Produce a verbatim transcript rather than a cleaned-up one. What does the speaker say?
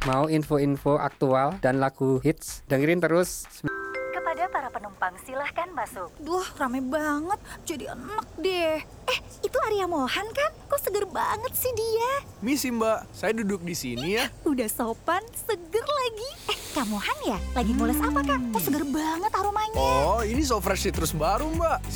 Mau info-info aktual dan lagu hits? Dengerin terus. Kepada para penumpang silahkan masuk. Duh, rame banget. Jadi enak deh. Eh, itu Arya Mohan kan? Kok seger banget sih dia? Misi mbak, saya duduk di sini ya. Udah sopan, seger lagi. Eh, Kak Mohan ya? Lagi ngulas apa, Kak? Kok seger banget aromanya? Oh, ini so fresh citrus baru mbak.